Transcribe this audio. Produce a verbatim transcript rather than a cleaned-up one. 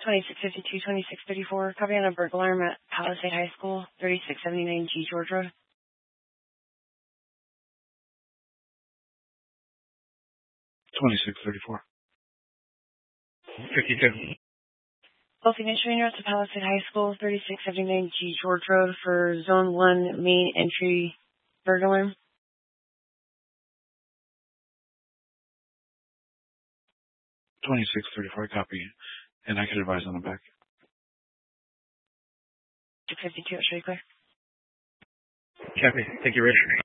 twenty-six fifty-two, twenty-six thirty-four. Copy on a burglar alarm at Palisade High School, thirty-six seventy-nine G George Road. twenty-six thirty-four. fifty-two. Both ignition routes to Palisade High School, thirty-six seventy-nine G George Road for Zone one main entry burglar alarm. twenty-six thirty-four, copy. And I can advise on the back. two fifty-two, should be clear. Copy. Thank you, Rich.